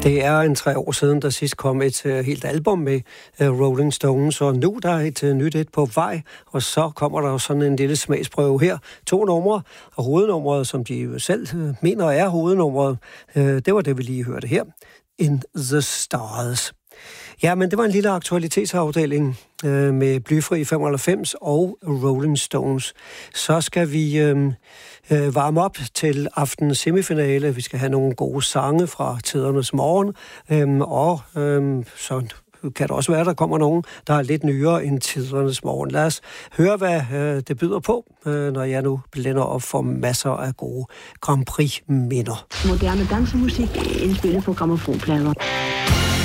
Det er en 3 år siden, der sidst kom et helt album med Rolling Stones, og nu der er et nyt et på vej, og så kommer der jo sådan en lille smagsprøve her. 2 numre, og hovednummeret, som de selv mener er hovednummeret, det var det, vi lige hørte her. In the Stars. Ja, men det var en lille aktualitetsafdeling med Blyfri 95 og Rolling Stones. Så skal vi varme op til aftenens semifinale. Vi skal have nogle gode sange fra Tidernes Morgen, og så kan det også være, at der kommer nogen, der er lidt nyere end Tidernes Morgen. Lad os høre, hvad det byder på, når jeg nu blænder op for masser af gode Grand Prix-minder. Moderne dansemusik indspillet på grammofonplader.